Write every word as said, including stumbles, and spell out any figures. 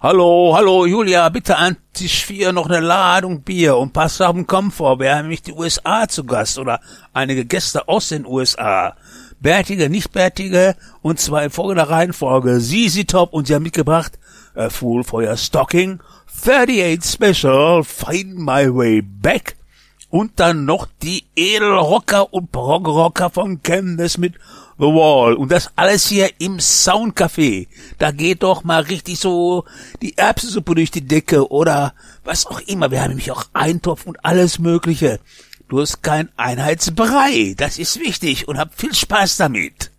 Hallo, hallo, Julia, bitte an Tisch vier noch eine Ladung Bier und pass auf den Komfort. Wir haben nämlich die U S A zu Gast oder einige Gäste aus den U S A. Bärtige, Nicht-Bärtige und zwar in folgender Reihenfolge. Z Z Top und sie haben mitgebracht A Fool for Your Stocking, thirty-eight Special, Find My Way Back und dann noch die Edelrocker und Progrocker von Chemnitz mit The Wall. Und das alles hier im Soundcafé. Da geht doch mal richtig so die Erbsensuppe durch die Decke oder was auch immer. Wir haben nämlich auch Eintopf und alles Mögliche. Bloß kein Einheitsbrei. Das ist wichtig und habt viel Spaß damit.